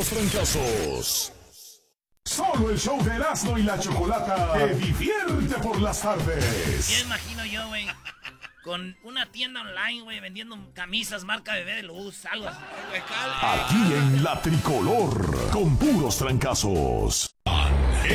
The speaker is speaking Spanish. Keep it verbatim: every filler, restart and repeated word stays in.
puros fracasos. Solo el show de Erasmo y la Chocolata te divierte por las tardes. Ya imagino yo, güey, con una tienda online, güey, vendiendo camisas marca Bebé de Luz, algo así. Aquí en La Tricolor, con puros trancazos.